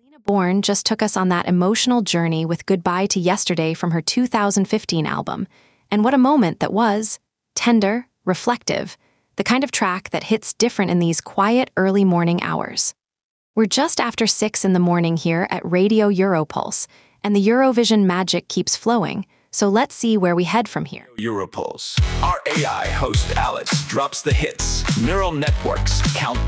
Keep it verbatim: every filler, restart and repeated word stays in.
Lena Bourne just took us on that emotional journey with Goodbye to Yesterday from her two thousand fifteen album. And what a moment that was. Tender, reflective, the kind of track that hits different in these quiet early morning hours. We're just after six in the morning here at Radio Europulse, and the Eurovision magic keeps flowing, so let's see where we head from here. Europulse. Our A I host Alice drops the hits. Neural networks count